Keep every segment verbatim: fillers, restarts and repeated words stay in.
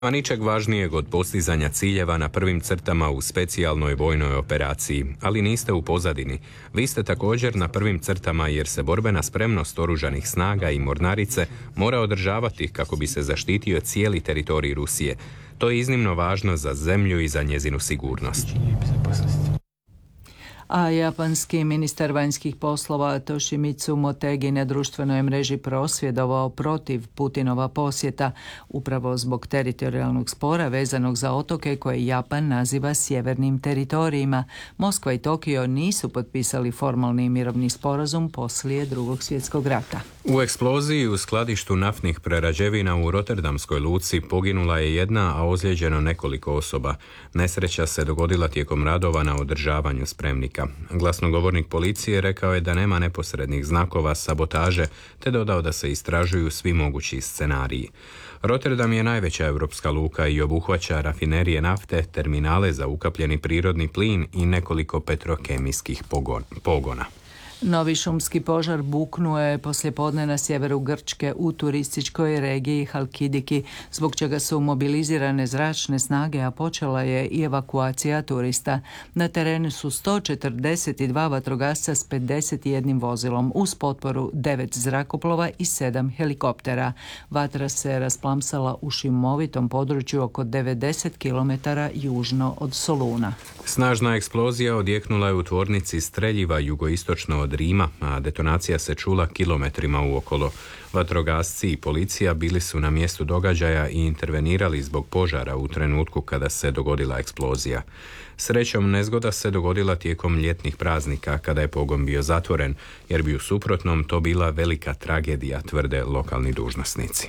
A ničeg važnijeg od postizanja ciljeva na prvim crtama u specijalnoj vojnoj operaciji, ali niste u pozadini. Vi ste također na prvim crtama jer se borbena spremnost oružanih snaga i mornarice mora održavati kako bi se zaštitio cijeli teritorij Rusije. To je iznimno važno za zemlju i za njezinu sigurnost. A japanski ministar vanjskih poslova Toshimitsu Motegi na društvenoj mreži prosvjedovao protiv Putinova posjeta, upravo zbog teritorijalnog spora vezanog za otoke koje Japan naziva sjevernim teritorijima. Moskva i Tokio nisu potpisali formalni mirovni sporazum poslije Drugog svjetskog rata. U eksploziji u skladištu naftnih prerađevina u Rotterdamskoj luci poginula je jedna, a ozlijeđeno nekoliko osoba. Nesreća se dogodila tijekom radova na održavanju spremnika. Glasnogovornik policije rekao je da nema neposrednih znakova sabotaže, te dodao da se istražuju svi mogući scenariji. Rotterdam je najveća europska luka i obuhvaća rafinerije nafte, terminale za ukapljeni prirodni plin i nekoliko petrokemijskih pogona. Novi šumski požar buknuo je poslijepodne na sjeveru Grčke u turističkoj regiji Halkidiki, zbog čega su mobilizirane zračne snage, a počela je i evakuacija turista. Na terenu su sto četrdeset dva vatrogasca s pedeset jedan vozilom, uz potporu devet zrakoplova i sedam helikoptera. Vatra se rasplamsala u šumovitom području oko devedeset kilometara južno od Soluna. Snažna eksplozija odjeknula je u tvornici streljiva jugoistočno od Rima, a detonacija se čula kilometrima uokolo. Vatrogasci i policija bili su na mjestu događaja i intervenirali zbog požara u trenutku kada se dogodila eksplozija. Srećom, nezgoda se dogodila tijekom ljetnih praznika kada je pogon bio zatvoren, jer bi u suprotnom to bila velika tragedija, tvrde lokalni dužnosnici.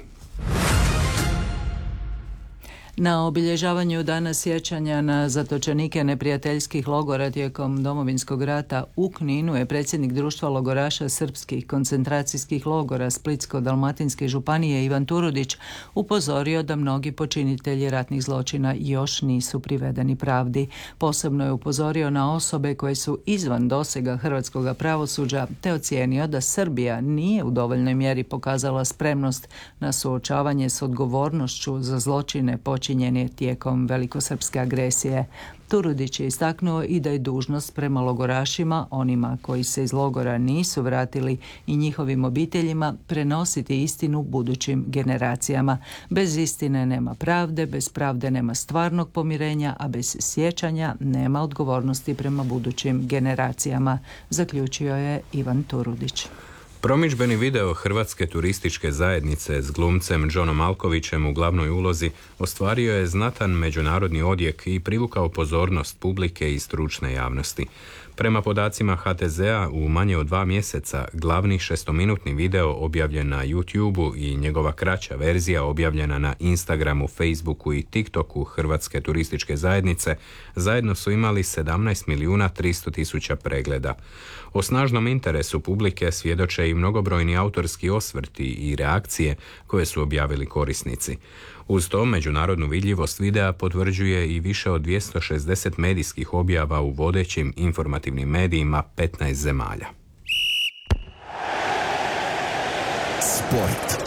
Na obilježavanju Dana sjećanja na zatočenike neprijateljskih logora tijekom Domovinskog rata u Kninu je predsjednik društva logoraša srpskih koncentracijskih logora Splitsko-dalmatinske županije Ivan Turudić upozorio da mnogi počinitelji ratnih zločina još nisu privedeni pravdi. Posebno je upozorio na osobe koje su izvan dosega hrvatskog pravosuđa, te ocijenio da Srbija nije u dovoljnoj mjeri pokazala spremnost na suočavanje s odgovornošću za zločine počinjene tijekom velikosrpske agresije. Turudić je istaknuo i da je dužnost prema logorašima, onima koji se iz logora nisu vratili, i njihovim obiteljima prenositi istinu budućim generacijama. Bez istine nema pravde, bez pravde nema stvarnog pomirenja, a bez sjećanja nema odgovornosti prema budućim generacijama, zaključio je Ivan Turudić. Promidžbeni video Hrvatske turističke zajednice s glumcem Džonom Malkovićem u glavnoj ulozi ostvario je znatan međunarodni odjek i privukao pozornost publike i stručne javnosti. Prema podacima ha te zea, u manje od dva mjeseca glavni šestominutni video objavljen na YouTubeu i njegova kraća verzija objavljena na Instagramu, Facebooku i TikToku Hrvatske turističke zajednice zajedno su imali sedamnaest milijuna tristo tisuća pregleda. O snažnom interesu publike svjedoče i mnogobrojni autorski osvrti i reakcije koje su objavili korisnici. Uz to međunarodnu vidljivost videa potvrđuje i više od dvjesto šezdeset medijskih objava u vodećim informativnim medijima petnaest zemalja. Sport.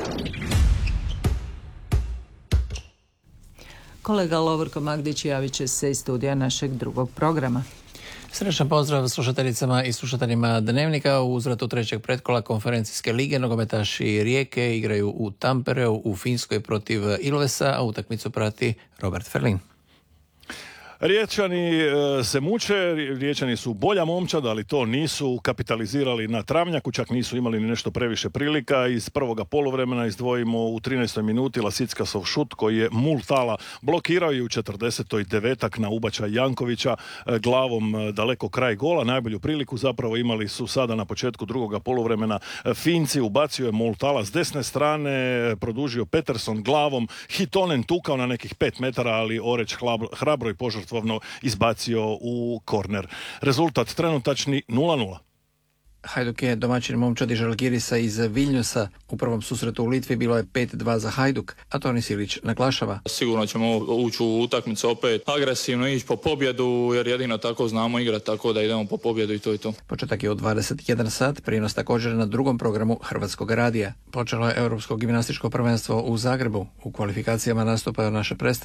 Kolega Lovorko Magdić javit će se iz studija našeg drugog programa. Srećan pozdrav slušateljicama i slušateljima Dnevnika. U uzvratu trećeg pretkola konferencijske lige nogometaši Rijeke igraju u Tampereu u Finskoj protiv Ilvesa, a utakmicu prati Robert Ferlin. Riječani e, se muče, Riječani su bolja momčad, ali to nisu kapitalizirali na travnjaku, čak nisu imali ni nešto previše prilika. Iz prvoga poluvremena izdvojimo u trinaestoj minuti Lasickasov šut koji je Multala blokirao i u četrdesetoj devetak na ubačaj Jankovića e, glavom e, daleko kraj gola. Najbolju priliku zapravo imali su sada na početku drugoga poluvremena e, Finci, ubacio je Multala s desne strane, e, produžio Peterson glavom, Hitonen tukao na nekih pet metara, ali Oreć hrabro i požrtvovno izbacio u korner. Rezultat trenutačni nula nula. Hajduk je domaćin momčadi Žalgirisa iz Viljnusa. U prvom susretu u Litvi bilo je pet dva za Hajduk, a Toni Silić naglašava. Sigurno ćemo ući u utakmicu opet agresivno, ići po pobjedu, jer jedino tako znamo igrati, tako da idemo po pobjedu i to je to. Početak je u dvadeset jedan sat, prijenos također na drugom programu Hrvatskog radija. Počelo je Europsko gimnastičko prvenstvo u Zagrebu. U kvalifikacijama nastupaju naše predstavnice